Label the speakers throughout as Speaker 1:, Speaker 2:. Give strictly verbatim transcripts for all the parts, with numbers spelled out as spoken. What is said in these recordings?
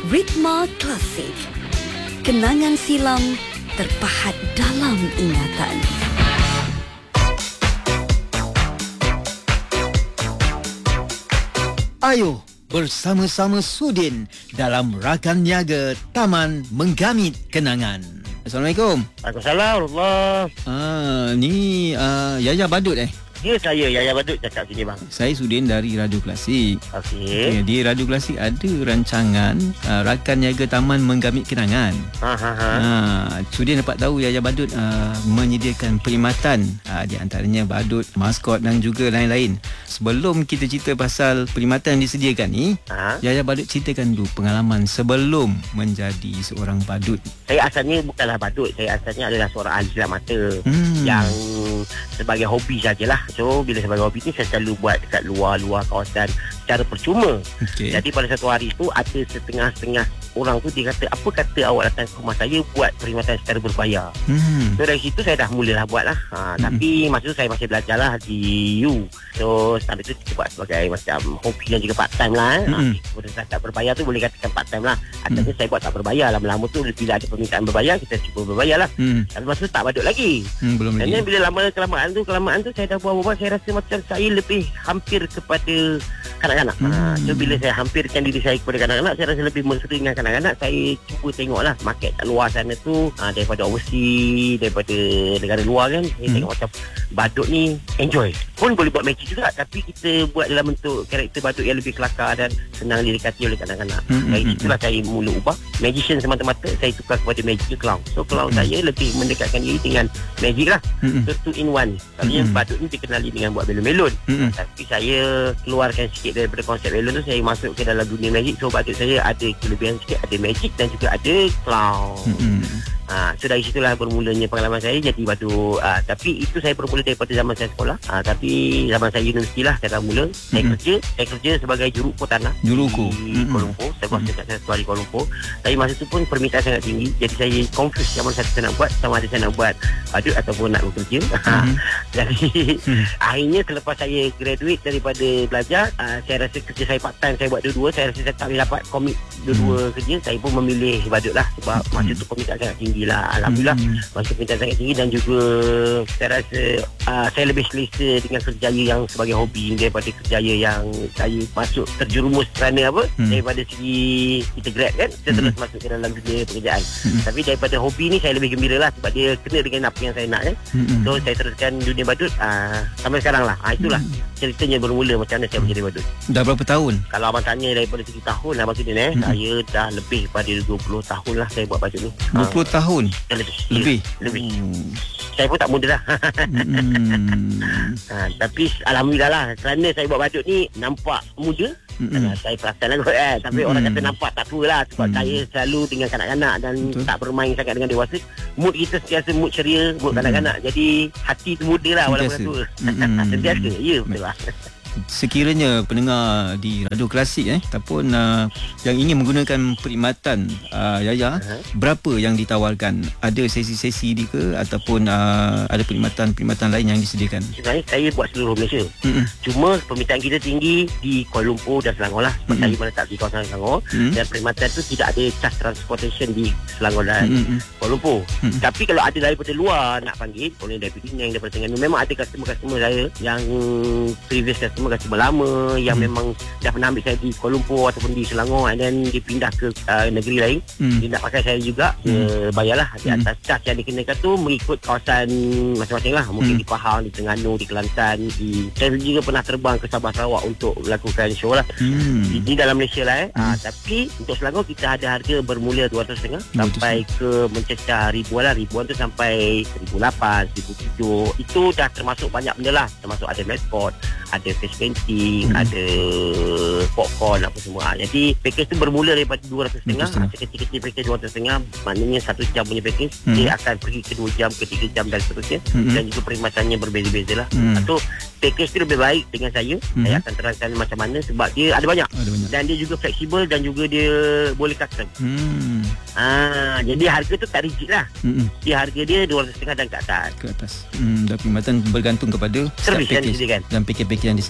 Speaker 1: Ritma Klasik. Kenangan silam terpahat dalam ingatan.
Speaker 2: Ayo bersama-sama Sudin dalam Rakan Niaga Taman Menggamit Kenangan. Assalamualaikum.
Speaker 3: Waalaikumsalam warahmatullahi.
Speaker 2: Ah, ni uh, Yaya Badut eh?
Speaker 3: Ya, saya Yaya Badut cakap sini bang.
Speaker 2: Saya Sudin dari Radio Klasik.
Speaker 3: Okey.
Speaker 2: Okay, di Radio Klasik ada rancangan uh, Rakan Niaga Taman Menggamit Kenangan.
Speaker 3: Ha ha ha.
Speaker 2: Ha, Sudin dapat tahu Yaya Badut uh, menyediakan perkhidmatan uh, di antaranya badut, maskot dan juga lain-lain. Sebelum kita cerita pasal perkhidmatan yang disediakan ni,
Speaker 3: Ha?
Speaker 2: Yaya Badut ceritakan dulu pengalaman sebelum menjadi seorang badut.
Speaker 3: Saya asalnya bukanlah badut. Saya asalnya adalah seorang ahli silat mata
Speaker 2: Hmm.
Speaker 3: yang sebagai hobi sajalah. So bila sebagai hobi ni saya selalu buat dekat luar-luar kawasan secara percuma.
Speaker 2: Okey.
Speaker 3: Jadi pada satu hari tu ada setengah-setengah orang tu dia kata, apa kata awak datang ke rumah saya buat perkhidmatan secara berbayar.
Speaker 2: Hmm.
Speaker 3: So dari situ saya dah mulalah buat lah. Ha,
Speaker 2: Hmm.
Speaker 3: Tapi masa tu saya masih belajar lah di U. So sampai tu kita buat sebagai macam hobi dan juga part time lah. Eh.
Speaker 2: Hmm.
Speaker 3: Ha, pada saat tak berbayar tu boleh katakan part time lah. Asalnya saya buat tak berbayar. Lama-lama tu bila ada permintaan berbayar, kita cuba berbayar lah.
Speaker 2: Hmm.
Speaker 3: Tapi masa tu tak badut lagi.
Speaker 2: Hmm, belum
Speaker 3: Dan
Speaker 2: lagi.
Speaker 3: bila lama kelamaan tu Kelamaan tu saya dah buat-buat, saya rasa macam saya lebih hampir kepada kanak-kanak.
Speaker 2: Hmm.
Speaker 3: Ha, so bila saya hampirkan diri saya kepada kanak-kanak, saya rasa lebih mesra dengan kanak-kanak. Saya cuba tengoklah market kat luar sana tu, ha, daripada overseas, daripada negara luar kan. Saya
Speaker 2: Hmm.
Speaker 3: tengok macam badut ni enjoy. Pun boleh buat magic juga, tapi kita buat dalam bentuk karakter badut yang lebih kelakar dan senang didekati oleh kanak-kanak.
Speaker 2: Hmm,
Speaker 3: Dari
Speaker 2: hmm,
Speaker 3: situlah saya mula ubah magician semata-mata, saya tukar kepada magic clown. So clown
Speaker 2: Hmm.
Speaker 3: saya lebih mendekatkan diri dengan magic lah.
Speaker 2: Hmm.
Speaker 3: So two in one. Selalunya
Speaker 2: Mm-mm.
Speaker 3: badut ni dikenali dengan buat belon-belon.
Speaker 2: Hmm.
Speaker 3: Tapi saya keluarkan sikit daripada konsep belon tu, saya masuk ke dalam dunia magic. So badut saya ada kelebihan sikit, ada magic dan juga ada clown.
Speaker 2: Hmm.
Speaker 3: Ha, so dari situlah bermulanya pengalaman saya jadi badut. Ha, tapi itu saya bermula daripada zaman saya sekolah. Ha, tapi zaman saya universiti lah saya dah mula. Saya
Speaker 2: Mm-mm.
Speaker 3: kerja, saya kerja sebagai juruko tanah
Speaker 2: Juruko.
Speaker 3: di
Speaker 2: Mm-mm.
Speaker 3: Kuala Lumpur. Saya buat dekat satu hari Kuala Lumpur. Tapi masa tu pun permintaan sangat tinggi. Jadi saya confuse yang mana satu saya nak buat, sama ada saya nak buat badut ataupun nak bekerja.
Speaker 2: Mhm.
Speaker 3: Jadi
Speaker 2: Hmm.
Speaker 3: akhirnya selepas saya graduate daripada belajar, uh, saya rasa kerja saya part time, saya buat dua-dua. Saya rasa saya tak boleh dapat komit dua-dua kerja. Saya pun memilih badut lah sebab
Speaker 2: Hmm.
Speaker 3: masa tu permintaan sangat tinggi lah. Alhamdulillah
Speaker 2: Hmm.
Speaker 3: masa permintaan sangat tinggi, dan juga saya rasa uh, saya lebih selesa dengan kerjaya yang sebagai hobi daripada kerjaya yang saya masuk terjerumus kerana apa,
Speaker 2: Hmm.
Speaker 3: daripada segi kita grad kan, kita
Speaker 2: Hmm.
Speaker 3: terus masuk ke dalam dunia pekerjaan.
Speaker 2: Hmm.
Speaker 3: Tapi daripada hobi ni saya lebih gembira lah sebab dia kena dengan apa yang saya nak kan.
Speaker 2: Hmm.
Speaker 3: So saya teruskan dunia badut uh, sampai sekarang lah. uh, Itulah ceritanya bermula macam mana saya menjadi badut.
Speaker 2: Dah berapa tahun?
Speaker 3: Kalau abang tanya daripada segi tahun Abang Sudin eh,
Speaker 2: Hmm.
Speaker 3: saya dah lebih pada dua puluh tahun lah saya buat badut ni.
Speaker 2: dua puluh tahun?
Speaker 3: Ah, lebih.
Speaker 2: Lebih?
Speaker 3: Lebih.
Speaker 2: Hmm.
Speaker 3: Saya pun tak muda lah.
Speaker 2: Hmm.
Speaker 3: ha, tapi Alhamdulillah lah, kerana saya buat badut ni nampak muda.
Speaker 2: Mm-mm.
Speaker 3: Ha, saya perasan lah kot eh. Tapi
Speaker 2: Mm-mm.
Speaker 3: orang kata nampak tak tua lah. Sebab
Speaker 2: Mm.
Speaker 3: saya selalu dengan kanak-kanak dan
Speaker 2: Betul.
Speaker 3: tak bermain sangat dengan dewasa. Mood kita sentiasa mood ceria, mood
Speaker 2: Mm-mm.
Speaker 3: kanak-kanak. Jadi hati tu muda lah walaupun dah
Speaker 2: Sentiasa.
Speaker 3: tua.
Speaker 2: Mm-mm.
Speaker 3: Sentiasa, ya betul lah.
Speaker 2: Sekiranya pendengar di Radio Klasik eh ataupun uh, yang ingin menggunakan perkhidmatan uh, Yaya,
Speaker 3: Aha.
Speaker 2: berapa yang ditawarkan? Ada sesi-sesi di ke ataupun uh, ada perkhidmatan-perkhidmatan lain yang disediakan?
Speaker 3: Sebenarnya saya buat seluruh Malaysia.
Speaker 2: Mm-mm.
Speaker 3: Cuma permintaan kita tinggi di Kuala Lumpur dan Selangor lah. Sebab
Speaker 2: Mm-mm.
Speaker 3: saya meletak di kawasan Selangor.
Speaker 2: Mm.
Speaker 3: Dan perkhidmatan tu tidak ada charge transportation di Selangor dan
Speaker 2: Mm-mm.
Speaker 3: Kuala Lumpur.
Speaker 2: Mm.
Speaker 3: Tapi kalau ada daripada luar nak panggil, boleh daripada Penang, daripada Terengganu. Memang ada customer-customer saya yang previous customer, customer lama yang
Speaker 2: Hmm.
Speaker 3: memang dah pernah ambil saya di Kuala Lumpur ataupun di Selangor, and then dia pindah ke uh, negeri lain.
Speaker 2: Hmm.
Speaker 3: Dia nak pakai saya juga, dia bayarlah di
Speaker 2: Hmm.
Speaker 3: atas charge yang dikenakan tu mengikut kawasan masing-masing lah. Mungkin
Speaker 2: Hmm.
Speaker 3: di Pahang, di Terengganu, di Kelantan, di saya juga pernah terbang ke Sabah Sarawak untuk lakukan show lah.
Speaker 2: Hmm.
Speaker 3: Di dalam Malaysia lah eh.
Speaker 2: Hmm.
Speaker 3: Ah, tapi untuk Selangor kita ada harga bermula dua ratus ringgit
Speaker 2: dua ratus
Speaker 3: sampai ke mencecah ribuan lah. Ribuan tu sampai seribu lapan, seribu tujuh. Itu dah termasuk banyak benda lah. Termasuk ada mascot, ada face painting,
Speaker 2: Hmm.
Speaker 3: ada popcorn apa semua. Jadi package tu bermula daripada dua ratus ringgit.
Speaker 2: dua ratus ringgit.
Speaker 3: Sekecil-kecil package dua ratus ringgit. Maknanya satu jam punya package.
Speaker 2: Hmm.
Speaker 3: Dia akan pergi ke dua jam, ke tiga jam dan seterusnya.
Speaker 2: Hmm.
Speaker 3: Dan juga perkhidmatannya berbeza-beza lah.
Speaker 2: Hmm.
Speaker 3: Atau package tu lebih baik dengan saya.
Speaker 2: Hmm.
Speaker 3: Saya akan terangkan macam mana sebab dia ada banyak.
Speaker 2: Ada banyak.
Speaker 3: Dan dia juga fleksibel dan juga dia boleh custom.
Speaker 2: Hmm.
Speaker 3: Ah, jadi harga tu tak rigid lah.
Speaker 2: Hmm.
Speaker 3: Dia harga dia dua ratus ringgit dan ke atas.
Speaker 2: Ke atas. Hmm. Dan perkhidmatan bergantung kepada setiap
Speaker 3: Servis yang
Speaker 2: package
Speaker 3: disediakan.
Speaker 2: dan package-package yang disediakan.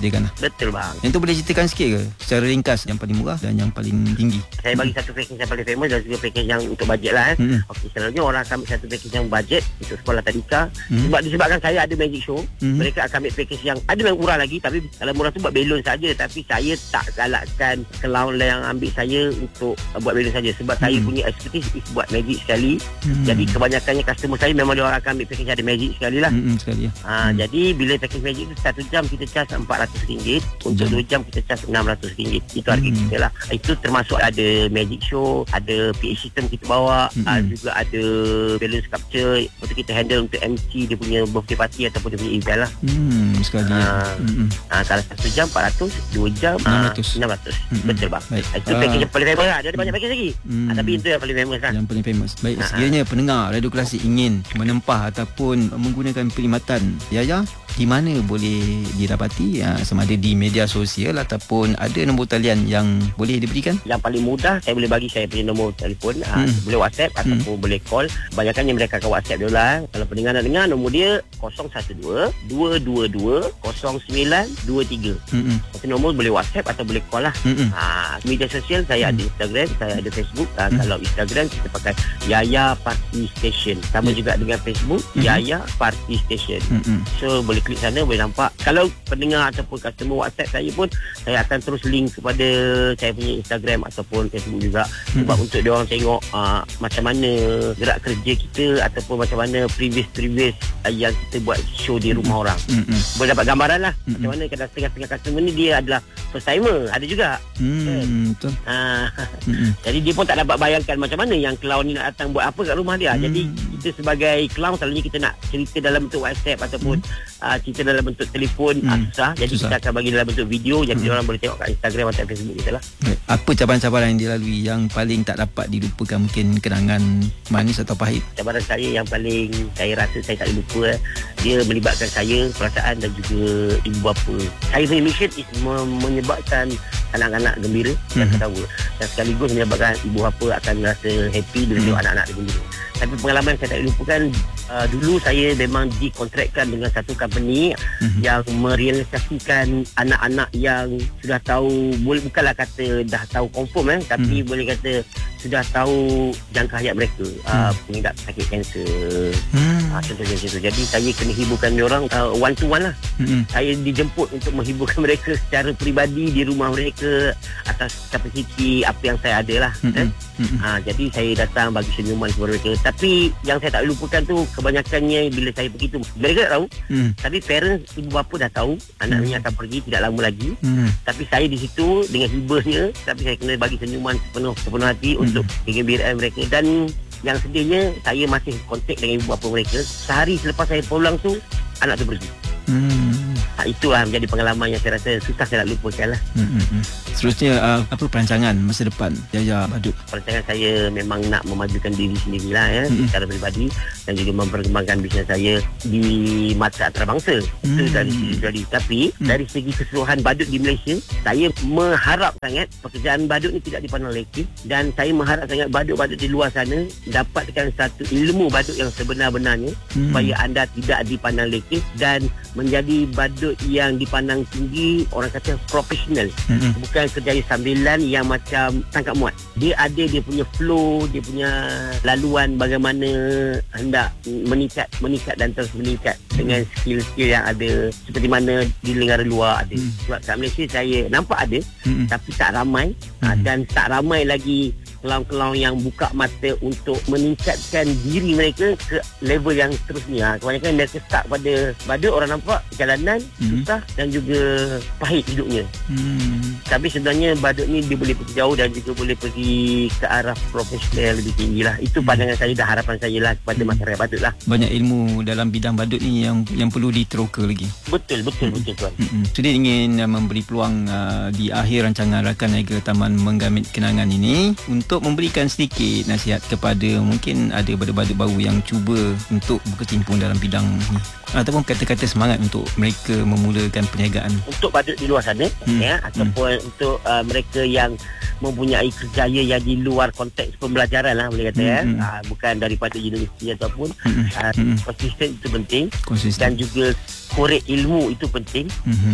Speaker 2: disediakan lah.
Speaker 3: Betul bang.
Speaker 2: Yang tu boleh ceritakan sikit ke secara ringkas yang paling murah dan yang paling tinggi?
Speaker 3: Saya bagi satu package yang paling famous dan juga package yang untuk bajet lah. Eh.
Speaker 2: Hmm.
Speaker 3: Okey, selalunya orang akan ambil satu package yang bajet untuk sekolah tadika.
Speaker 2: Hmm.
Speaker 3: Sebab disebabkan saya ada magic show,
Speaker 2: Hmm.
Speaker 3: mereka akan ambil package yang ada yang murah lagi, tapi kalau murah tu buat belon saja. Tapi saya tak galakkan clown yang ambil saya untuk uh, buat belon saja, sebab hmm. saya punya expertise is buat magic sekali. Hmm. Jadi kebanyakannya customer saya memang dia orang akan ambil package yang ada magic sekali lah.
Speaker 2: Hmm, sekali ya.
Speaker 3: Ha,
Speaker 2: Hmm.
Speaker 3: Jadi bila package magic tu satu jam kita charge empat ratus ringgit, untuk
Speaker 2: Jam.
Speaker 3: dua jam kita charge enam ratus ringgit. Itu harga
Speaker 2: Hmm.
Speaker 3: kita lah. Itu termasuk ada magic show, ada P A system kita bawa,
Speaker 2: Hmm.
Speaker 3: uh, juga ada balloon sculpture. Lepas tu kita handle untuk M C dia punya birthday party ataupun dia punya event lah.
Speaker 2: Hmm, sekali ya.
Speaker 3: Ah.
Speaker 2: Hmm.
Speaker 3: Ha, kalau satu jam empat ratus, dua jam
Speaker 2: enam ratus.
Speaker 3: enam ratus.
Speaker 2: Hmm.
Speaker 3: Betul bang.
Speaker 2: Baik.
Speaker 3: Itu
Speaker 2: Ah.
Speaker 3: package yang paling famous lah. Dia ada banyak package lagi.
Speaker 2: Hmm.
Speaker 3: Ha, tapi itu yang paling famous lah.
Speaker 2: Yang paling famous. Baik,
Speaker 3: Ha,
Speaker 2: sekiranya pendengar Radio Klasik ingin menempah ataupun menggunakan perkhidmatan Yaya, di mana boleh didapati? Ha, sama ada di media sosial ataupun ada nombor talian yang boleh diberikan?
Speaker 3: Yang paling mudah saya boleh bagi saya punya nombor telefon.
Speaker 2: Hmm.
Speaker 3: Hmm. Boleh WhatsApp
Speaker 2: Hmm.
Speaker 3: ataupun boleh call. Kebanyakannya mereka akan WhatsApp dulu lah. Kalau pendengar nak dengar, nombor dia kosong satu dua, dua dua dua, kosong sembilan dua tiga.
Speaker 2: Hmm.
Speaker 3: Satu nombor boleh WhatsApp atau boleh call lah.
Speaker 2: Hmm.
Speaker 3: Ha, media sosial saya ada Instagram, saya ada Facebook. Ha,
Speaker 2: Hmm.
Speaker 3: Kalau Instagram kita pakai Yaya Party Station. Sama
Speaker 2: Ya.
Speaker 3: juga dengan Facebook,
Speaker 2: Hmm.
Speaker 3: Yaya Party Station.
Speaker 2: Hmm.
Speaker 3: So boleh klik sana, boleh nampak. Kalau pendengar ataupun customer WhatsApp saya pun, saya akan terus link kepada saya punya Instagram ataupun Facebook juga. Sebab
Speaker 2: Hmm.
Speaker 3: untuk dia orang tengok uh, macam mana gerak kerja kita ataupun macam mana previous-previous uh, yang kita buat show di rumah orang.
Speaker 2: Hmm.
Speaker 3: Boleh dapat gambaran lah.
Speaker 2: Hmm.
Speaker 3: Macam mana kadang setengah-setengah customer ni dia adalah first timer. Ada juga.
Speaker 2: Hmm. Betul.
Speaker 3: Uh,
Speaker 2: Hmm.
Speaker 3: jadi dia pun tak dapat bayangkan macam mana yang clown ni nak datang buat apa kat rumah dia.
Speaker 2: Hmm.
Speaker 3: Jadi kita sebagai clown selalunya kita nak cerita dalam bentuk WhatsApp ataupun hmm. uh, cerita dalam bentuk telefon
Speaker 2: Hmm.
Speaker 3: uh, susah. Jadi
Speaker 2: Susah.
Speaker 3: kita akan bagi dalam bentuk video. Jadi
Speaker 2: Hmm.
Speaker 3: orang boleh tengok kat Instagram atau Facebook kita lah.
Speaker 2: Baik. Apa cabaran-cabaran yang dilalui yang paling tak dapat dilupakan, mungkin kenangan manis atau pahit?
Speaker 3: Cabaran saya yang paling saya rasa saya tak boleh lupa, eh, dia melibatkan saya, perasaan dan juga ibu bapa. Saya punya mission is me- menyebabkan anak-anak gembira dan
Speaker 2: Mhm.
Speaker 3: ketawa, dan sekaligus menyebabkan ibu bapa akan rasa happy bila tengok
Speaker 2: Mhm.
Speaker 3: anak-anak dia gembira. Tapi pengalaman saya tak boleh lupakan, uh, dulu saya memang dikontrakkan dengan satu company
Speaker 2: Mhm.
Speaker 3: yang merealisasikan anak-anak yang sudah tahu, boleh bukanlah kata dah tahu confirm eh, tapi
Speaker 2: Mhm.
Speaker 3: boleh kata sudah tahu jangka hayat mereka, uh, pengidap sakit kanser.
Speaker 2: Hmm.
Speaker 3: Ah, contohnya macam tu. Jadi saya kena hiburkan diorang uh, one to one lah.
Speaker 2: Hmm.
Speaker 3: Saya dijemput untuk menghiburkan mereka secara peribadi di rumah mereka atas kapasiti apa yang saya ada lah.
Speaker 2: Hmm.
Speaker 3: Eh?
Speaker 2: Hmm.
Speaker 3: Ha, jadi saya datang bagi senyuman kepada mereka. Tapi yang saya tak boleh lupakan tu, kebanyakannya bila saya pergi tu, mereka tak tahu.
Speaker 2: Hmm.
Speaker 3: Tapi parents, ibu bapa dah tahu anaknya akan pergi tidak lama lagi.
Speaker 2: Hmm.
Speaker 3: Tapi saya di situ dengan hiburnya, tapi saya kena bagi senyuman sepenuh sepenuh hati hmm. untuk kegembiraan mereka. Dan yang sedihnya, saya masih kontak dengan ibu bapa mereka. Sehari selepas saya pulang tu, anak tu pergi.
Speaker 2: Hmm.
Speaker 3: Ha, itulah menjadi pengalaman yang saya rasa susah saya nak lupakan lah.
Speaker 2: Hmm. Hmm. Seterusnya, uh, apa perancangan masa depan Yaya Badut?
Speaker 3: Perancangan saya memang nak memajukan diri sendirilah ya,
Speaker 2: Mm-mm.
Speaker 3: secara peribadi, dan juga memperkembangkan bisnes saya di mata antarabangsa. Itu
Speaker 2: Mm.
Speaker 3: dari segi pribadi. Tapi
Speaker 2: Mm.
Speaker 3: dari segi keseluruhan badut di Malaysia, saya mengharap sangat pekerjaan badut ni tidak dipandang lekeh, dan saya mengharap sangat badut-badut di luar sana dapatkan satu ilmu badut yang sebenar-benarnya,
Speaker 2: Mm.
Speaker 3: supaya anda tidak dipandang lekeh dan menjadi badut yang dipandang tinggi, orang kata profesional.
Speaker 2: Hmm.
Speaker 3: Bukan kerjaya sambilan yang macam tangkap muat. Dia ada dia punya flow, dia punya laluan bagaimana hendak meningkat meningkat dan terus meningkat dengan skill-skill yang ada, seperti mana di negara luar ada.
Speaker 2: Hmm.
Speaker 3: Sebab kat Malaysia saya nampak ada,
Speaker 2: Hmm.
Speaker 3: tapi tak ramai. Ha,
Speaker 2: Hmm.
Speaker 3: dan tak ramai lagi clown-clown yang buka mata untuk meningkatkan diri mereka ke level yang seterusnya. Ha, kebanyakan mereka start pada badut, orang nampak jalanan
Speaker 2: Hmm.
Speaker 3: susah dan juga pahit hidupnya.
Speaker 2: Hmm.
Speaker 3: Tapi sebenarnya badut ni dia boleh pergi jauh dan juga boleh pergi ke arah profesional yang lebih tinggi lah. Itu pandangan saya dan harapan saya lah kepada
Speaker 2: Hmm.
Speaker 3: masyarakat badut lah.
Speaker 2: Banyak ilmu dalam bidang badut ni yang yang perlu diteroka lagi.
Speaker 3: Betul, betul, betul tuan.
Speaker 2: Hmm. Sudi ingin uh, memberi peluang uh, di akhir rancangan Rakan Niaga Taman Menggamit Kenangan ini untuk memberikan sedikit nasihat kepada mungkin ada badut-badut baru yang cuba untuk berkecimpung dalam bidang ni, ataupun kata-kata semangat untuk mereka memulakan perniagaan.
Speaker 3: Untuk badut di luar sana,
Speaker 2: Hmm.
Speaker 3: ya, ataupun hmm. untuk uh, mereka yang mempunyai kerjaya yang di luar konteks pembelajaran lah, boleh kata, ya.
Speaker 2: Hmm.
Speaker 3: Uh, bukan daripada universiti ataupun
Speaker 2: Hmm.
Speaker 3: uh,
Speaker 2: Hmm.
Speaker 3: konsisten itu penting,
Speaker 2: Konsisten.
Speaker 3: dan juga korek ilmu itu penting.
Speaker 2: Hmm.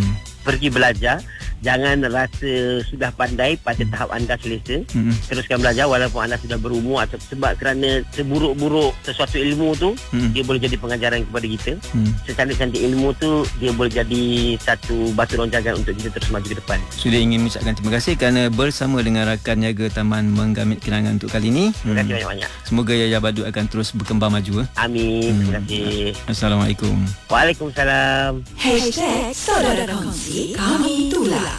Speaker 3: pergi belajar. Jangan rasa sudah pandai pada tahap anda selesa. Hmm. Teruskan belajar walaupun anda sudah berumur, atau sebab kerana seburuk-buruk sesuatu ilmu tu, hmm. dia boleh jadi pengajaran kepada kita. Hmm. Secantik-cantik ilmu tu, dia boleh jadi satu batu lonjangan untuk kita terus maju ke depan.
Speaker 2: Sudah ingin mengucapkan terima kasih kerana bersama dengan rakan jaga Taman Menggamit Kenangan untuk kali ini.
Speaker 3: Terima kasih hmm. banyak-banyak.
Speaker 2: Semoga Yaya Badut akan terus berkembang maju.
Speaker 3: Amin. Hmm. Terima kasih.
Speaker 2: Assalamualaikum.
Speaker 3: Waalaikumsalam.
Speaker 1: Hashtag Saudara Kongsi Kami Tular.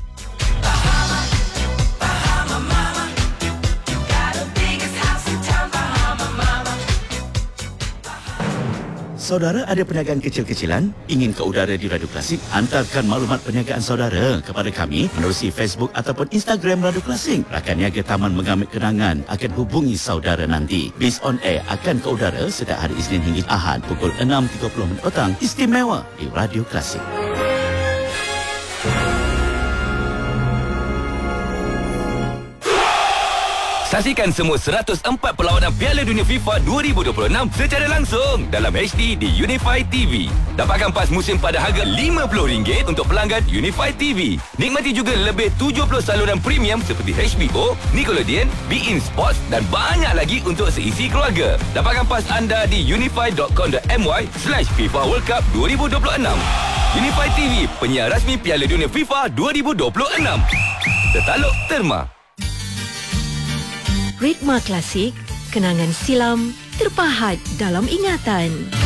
Speaker 4: Saudara ada perniagaan kecil-kecilan? Ingin ke udara di Radio Klasik? Hantarkan maklumat perniagaan saudara kepada kami menerusi Facebook ataupun Instagram Radio Klasik. Rakan niaga Taman Menggamit Kenangan akan hubungi saudara nanti. Bis on air akan ke udara setiap hari Isnin hingga Ahad pukul enam tiga puluh petang istimewa di Radio Klasik.
Speaker 5: Saksikan semua seratus empat perlawanan Piala Dunia FIFA dua ribu dua puluh enam secara langsung dalam H D di Unify T V. Dapatkan pas musim pada harga lima puluh ringgit untuk pelanggan Unify T V. Nikmati juga lebih tujuh puluh saluran premium seperti H B O, Nickelodeon, Be In Sports dan banyak lagi untuk seisi keluarga. Dapatkan pas anda di unify dot com dot my slash FIFA World Cup dua ribu dua puluh enam. Unify T V, penyiar rasmi Piala Dunia FIFA dua ribu dua puluh enam. Tertaluk Terma.
Speaker 6: Ritma Klasik, kenangan silam terpahat dalam ingatan.